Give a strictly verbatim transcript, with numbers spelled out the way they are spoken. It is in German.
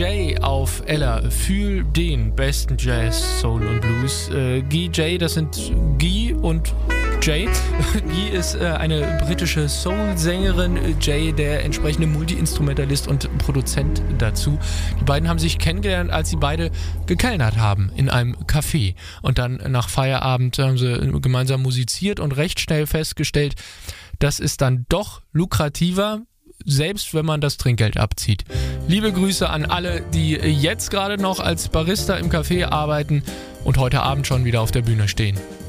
J auf Ella. Fühl den besten Jazz, Soul und Blues. Äh, Guy J, das sind Guy und Jay. Guy ist äh, eine britische Soul-Sängerin, Jay der entsprechende Multi-Instrumentalist und Produzent dazu. Die beiden haben sich kennengelernt, als sie beide gekellnert haben in einem Café. Und dann nach Feierabend haben sie gemeinsam musiziert und recht schnell festgestellt, das ist dann doch lukrativer, selbst wenn man das Trinkgeld abzieht. Liebe Grüße an alle, die jetzt gerade noch als Barista im Café arbeiten und heute Abend schon wieder auf der Bühne stehen.